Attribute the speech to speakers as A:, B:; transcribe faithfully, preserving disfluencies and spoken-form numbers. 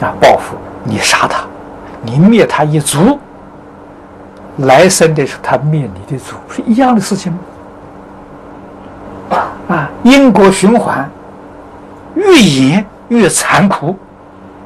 A: 啊，报复你杀他，你灭他一族，来生的时候他灭你的族，是一样的事情吗？啊，因果循环，越演越残酷。